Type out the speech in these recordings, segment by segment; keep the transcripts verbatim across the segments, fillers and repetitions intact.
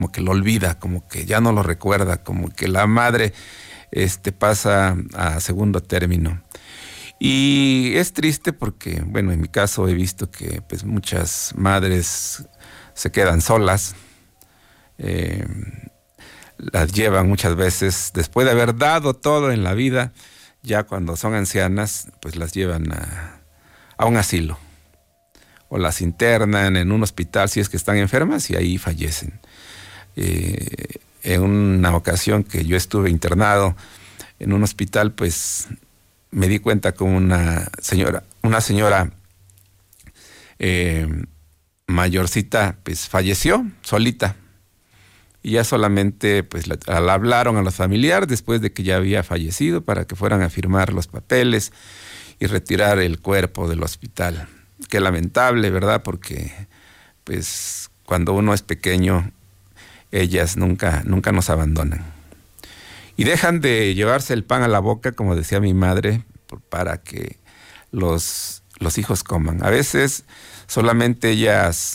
como que lo olvida, como que ya no lo recuerda, como que la madre este, pasa a segundo término. Y es triste porque, bueno, en mi caso he visto que pues muchas madres se quedan solas, eh, las llevan muchas veces, después de haber dado todo en la vida, ya cuando son ancianas, pues las llevan a, a un asilo, o las internan en un hospital si es que están enfermas y ahí fallecen. Eh, en una ocasión que yo estuve internado en un hospital, pues me di cuenta que una señora, una señora eh, mayorcita, pues falleció solita. Y ya solamente pues la, la hablaron a los familiares después de que ya había fallecido para que fueran a firmar los papeles y retirar el cuerpo del hospital. Qué lamentable, ¿verdad? Porque pues cuando uno es pequeño, ellas nunca, nunca nos abandonan. Y dejan de llevarse el pan a la boca, como decía mi madre, para que los, los hijos coman. A veces solamente ellas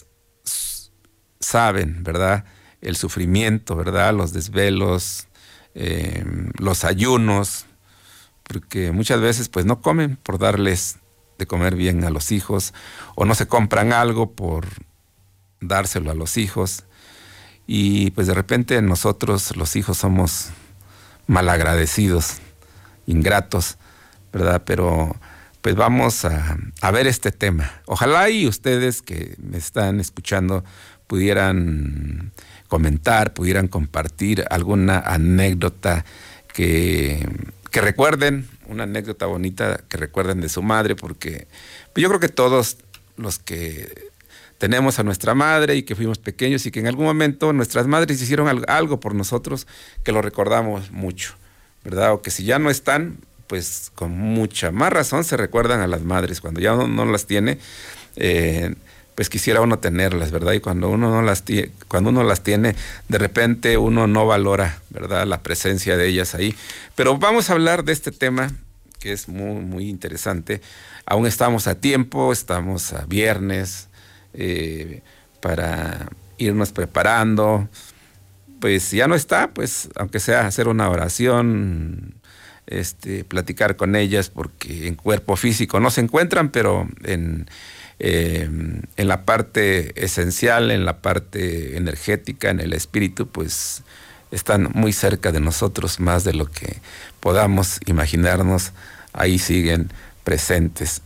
saben, ¿verdad?, el sufrimiento, ¿verdad?, los desvelos, eh, los ayunos, porque muchas veces pues no comen por darles de comer bien a los hijos, o no se compran algo por dárselo a los hijos, y pues de repente nosotros los hijos somos malagradecidos, ingratos, ¿verdad? Pero pues vamos a, a ver este tema. Ojalá y ustedes que me están escuchando pudieran comentar, pudieran compartir alguna anécdota que, que recuerden, una anécdota bonita que recuerden de su madre, porque pues yo creo que todos los que tenemos a nuestra madre y que fuimos pequeños y que en algún momento nuestras madres hicieron algo por nosotros que lo recordamos mucho, ¿verdad? O que si ya no están, pues con mucha más razón se recuerdan a las madres. Cuando ya uno no las tiene, eh, pues quisiera uno tenerlas, ¿verdad? Y cuando uno no las tiene, cuando uno las tiene, de repente uno no valora, ¿verdad?, la presencia de ellas ahí. Pero vamos a hablar de este tema que es muy, muy interesante. Aún estamos a tiempo, estamos a viernes, eh, para irnos preparando. Pues si ya no está, pues aunque sea hacer una oración, este, platicar con ellas, porque en cuerpo físico no se encuentran, pero en, eh, en la parte esencial, en la parte energética, en el espíritu, pues están muy cerca de nosotros, más de lo que podamos imaginarnos. Ahí siguen presentes.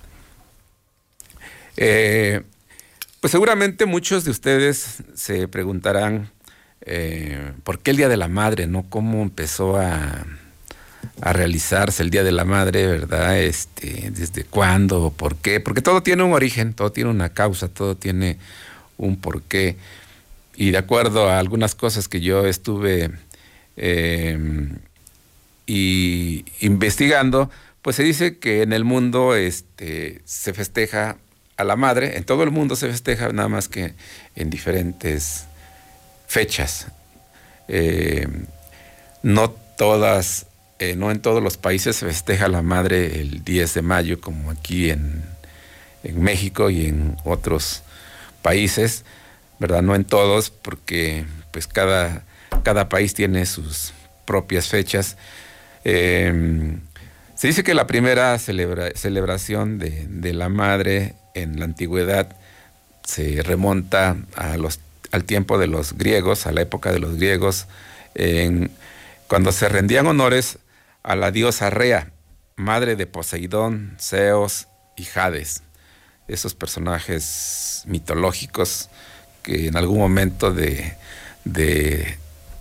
Eh, pues seguramente muchos de ustedes se preguntarán eh, ¿por qué el Día de la Madre, no? ¿Cómo empezó a, a realizarse el Día de la Madre, verdad? Este, ¿desde cuándo? ¿Por qué? Porque todo tiene un origen, todo tiene una causa, todo tiene un porqué. Y de acuerdo a algunas cosas que yo estuve eh, y investigando, pues se dice que en el mundo este, se festeja a la madre, en todo el mundo se festeja, nada más que en diferentes fechas. Eh, no todas, eh, no en todos los países se festeja a la madre el diez de mayo, como aquí en, en México y en otros países, ¿verdad? No en todos, porque pues cada, cada país tiene sus propias fechas. Eh, se dice que la primera celebra, celebración de, de la madre en la antigüedad se remonta a los, al tiempo de los griegos, a la época de los griegos, en, cuando se rendían honores a la diosa Rea, madre de Poseidón, Zeus y Hades, esos personajes mitológicos que en algún momento de, de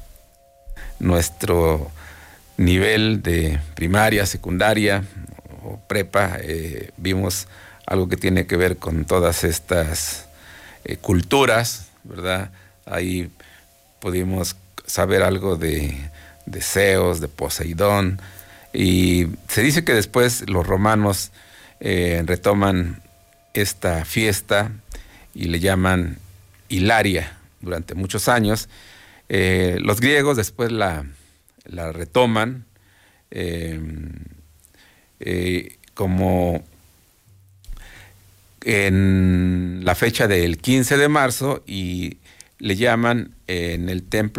nuestro nivel de primaria, secundaria o prepa, eh, vimos algo que tiene que ver con todas estas eh, culturas, ¿verdad? Ahí pudimos saber algo de, de Zeus, de Poseidón, y se dice que después los romanos eh, retoman esta fiesta y le llaman Hilaria durante muchos años. Eh, los griegos después la, la retoman eh, eh, como en la fecha del quince de marzo, y le llaman en el templo